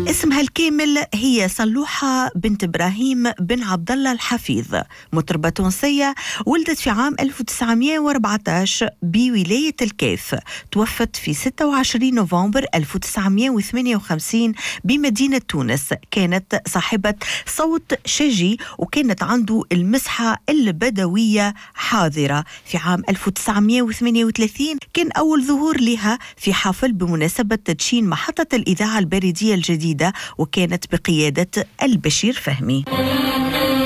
اسمها الكامل هي صلوحة بنت إبراهيم بن عبد الله الحفيظ، مطربة تونسية، ولدت في عام 1914 بولاية الكيف. توفت في 26 نوفمبر 1958 بمدينة تونس. كانت صاحبة صوت شجي، وكانت عنده المسحة البدوية حاضرة. في عام 1938 كان أول ظهور لها في حفل بمناسبة تدشين محطة الإذاعة البريدية الجديدة، وكانت بقيادة البشير فهمي.